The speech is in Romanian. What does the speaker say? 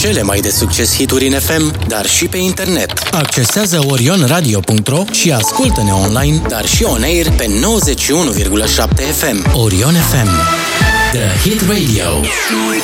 cele mai de succes hituri în FM, dar și pe internet. Accesează orionradio.ro și ascultă-ne online, dar și on-air pe 91,7 FM. Orion FM. The Hit Radio.